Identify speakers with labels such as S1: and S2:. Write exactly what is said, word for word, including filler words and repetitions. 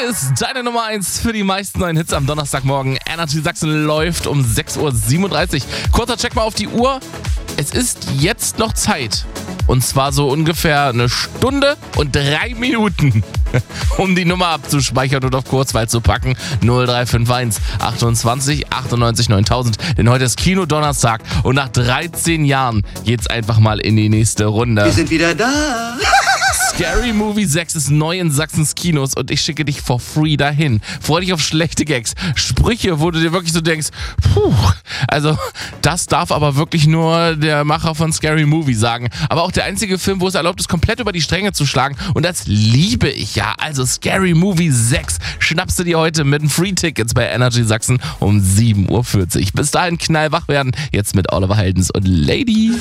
S1: Hier ist deine Nummer eins für die meisten neuen Hits am Donnerstagmorgen. Energy Sachsen läuft um sechs Uhr siebenunddreißig. Kurzer Check mal auf die Uhr. Es ist jetzt noch Zeit. Und zwar so ungefähr eine Stunde und drei Minuten, um die Nummer abzuspeichern und auf Kurzwahl zu packen. null drei fünf eins achtundzwanzig achtundneunzig neuntausend. Denn heute ist Kino-Donnerstag und nach dreizehn Jahren geht's einfach mal in die nächste Runde.
S2: Wir sind wieder da.
S1: Scary Movie sechs ist neu in Sachsens Kinos und ich schicke dich for free dahin. Freu dich auf schlechte Gags, Sprüche, wo du dir wirklich so denkst, puh, also das darf aber wirklich nur der Macher von Scary Movie sagen. Aber auch der einzige Film, wo es erlaubt ist, komplett über die Stränge zu schlagen und das liebe ich ja. Also Scary Movie sechs schnappst du dir heute mit den Free-Tickets bei Energy Sachsen um sieben Uhr vierzig. Bis dahin knallwach werden, jetzt mit Oliver Heldens und Lady.